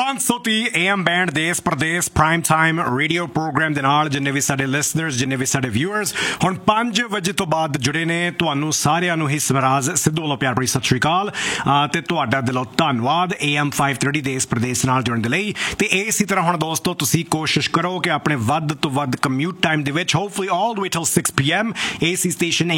530 AM band ਦੇਸ ਪ੍ਰਦੇਸ prime time radio programme ਦੇ ਨਾਲ ਜਿੰਨੇ ਵੀ ਸਾਡੇ ਲਿਸਨਰਸ ਜਿੰਨੇ ਵੀ ਸਾਡੇ ਵਿਊਅਰਸ ਹੁਣ 5 ਵਜੇ ਤੋਂ ਬਾਅਦ ਜੁੜੇ ਨੇ ਤੁਹਾਨੂੰ ਸਾਰਿਆਂ ਨੂੰ ਹੀ ਸਮਰਾਜ ਸਿੱਧੂ ਵੱਲੋਂ ਪਿਆਰ ਭਰੀ ਸਤਿ ਸ਼੍ਰੀ ਅਕਾਲ ਤੇ ਤੁਹਾਡਾ ਦਿਲੋਂ ਧੰਨਵਾਦ AM 530 ਦੇਸ ਪ੍ਰਦੇਸ ਨਾਲ ਜੁੜਨ ਦੇ ਲਈ। ਤੇ ਇਸੇ ਤਰ੍ਹਾਂ ਹੁਣ ਦੋਸਤੋ ਤੁਸੀਂ ਕੋਸ਼ਿਸ਼ ਕਰੋ ਕਿ ਆਪਣੇ ਵੱਧ ਤੋਂ ਵੱਧ ਕਮਿਊਟ ਟਾਈਮ ਦੇ ਵਿੱਚ ਹੋਪਫੁਲੀ ਆਲ ਦ ਵੇ ਟਿਲ 6 PM AC ਸਟੇਸ਼ਨ